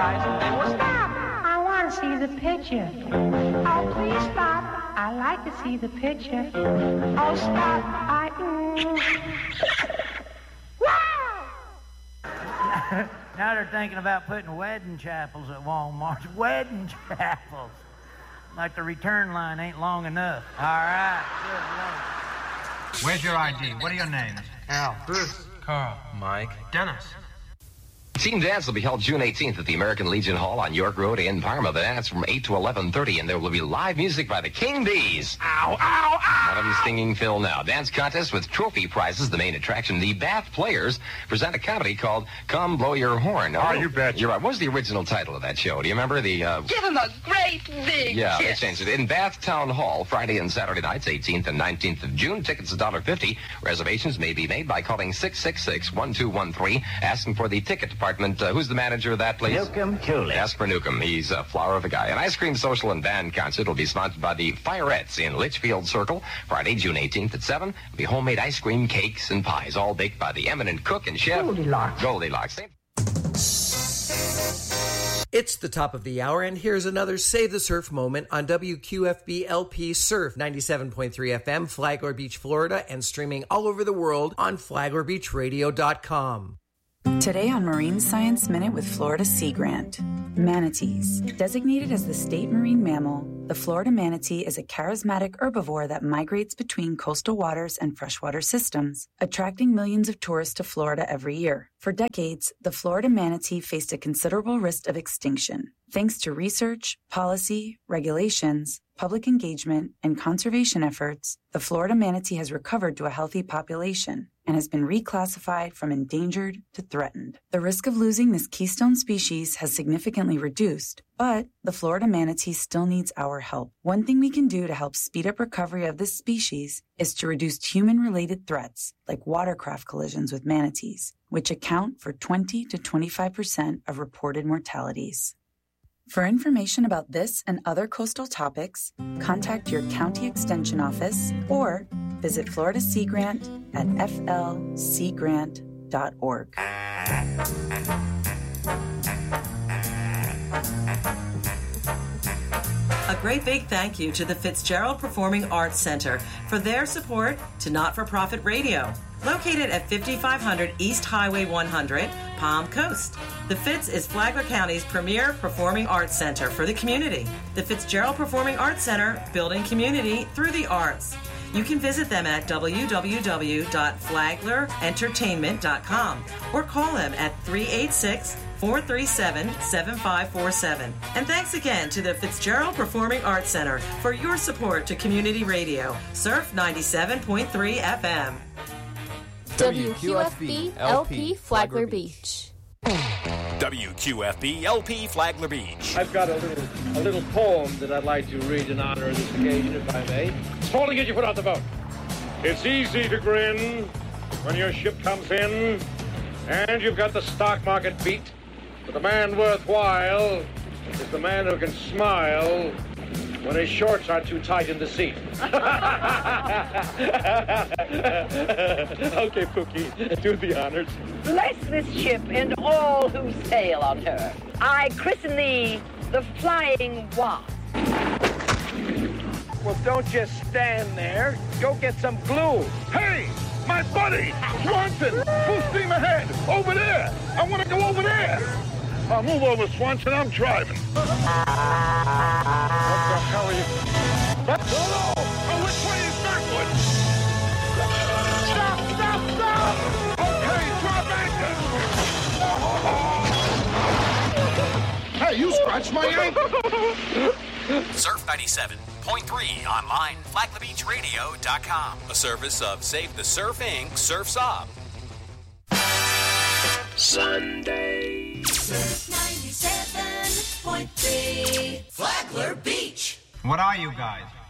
eyes. Oh, stop! I want to see the picture. Oh, please stop. I like to see the picture. Oh, stop. Wow! Now they're thinking about putting wedding chapels at Walmart. Wedding chapels. Like the return line ain't long enough. All right. Good. Where's your ID? What are your names? Al. Bruce. Carl. Mike. Dennis. Team Dance will be held June 18th at the American Legion Hall on York Road in Parma. The dance from 8 to 11:30, and there will be live music by the King Bees. Ow, ow, ow! One of them stinging Phil now. Dance contest with trophy prizes, the main attraction. The Bath Players present a comedy called Come Blow Your Horn. Oh, you bet. You're right. What was the original title of that show? Do you remember the... Give him a great big Yeah, kiss. they changed it. In Bath Town Hall, Friday and Saturday nights, 18th and 19th of June. Tickets $1.50. Reservations may be made by calling 666-1213, asking for the ticket department. Who's the manager of that place? Newcomb Cooley. Ask for Newcomb. He's a flower of a guy. An ice cream social and band concert will be sponsored by the Fireettes in Litchfield Circle. Friday, June 18th at 7. Will be homemade ice cream, cakes, and pies, all baked by the eminent cook and chef Goldilocks. It's the top of the hour, and here's another Save the Surf moment on WQFB LP Surf 97.3 FM, Flagler Beach, Florida, and streaming all over the world on FlaglerBeachRadio.com. Today on Marine Science Minute with Florida Sea Grant. Manatees. Designated as the state marine mammal, the Florida manatee is a charismatic herbivore that migrates between coastal waters and freshwater systems, attracting millions of tourists to Florida every year. For decades, the Florida manatee faced a considerable risk of extinction. Thanks to research, policy, regulations, public engagement, and conservation efforts, the Florida manatee has recovered to a healthy population and has been reclassified from endangered to threatened. The risk of losing this keystone species has significantly reduced, but the Florida manatee still needs our help. One thing we can do to help speed up recovery of this species is to reduce human-related threats like watercraft collisions with manatees, which account for 20 to 25% of reported mortalities. For information about this and other coastal topics, contact your county extension office or visit Florida Sea Grant at flseagrant.org. A great big thank you to the Fitzgerald Performing Arts Center for their support to Not-for-Profit Radio, located at 5500 East Highway 100, Palm Coast. The Fitz is Flagler County's premier performing arts center for the community. The Fitzgerald Performing Arts Center, building community through the arts. You can visit them at www.flaglerentertainment.com or call them at 386-437-7547. And thanks again to the Fitzgerald Performing Arts Center for your support to community radio. Surf 97.3 FM. WQFB LP Flagler Beach. WQFB LP Flagler Beach. I've got a little poem that I'd like to read in honor of this occasion, if I may. It's time to get your foot out the boat. It's easy to grin when your ship comes in and you've got the stock market beat. But the man worthwhile is the man who can smile when his shorts are too tight in the seat. Okay, Pookie, do the honors. Bless this ship and all who sail on her. I christen thee the Flying Wasp. Well, don't just stand there. Go get some glue. Hey, my buddy, Swanson, full steam ahead, over there. I want to go over there. I'll move over, Swanson, I'm driving. What the hell are you? Hello, which way is backwards? Stop, stop, stop! Okay, drop anchor. Hey, you scratched my ankle. Surf 97.3 online, FlaglerBeachRadio.com. A service of Save the Surf Inc. Surf's Up. Sunday. Surf 97.3 Flagler Beach. What are you guys?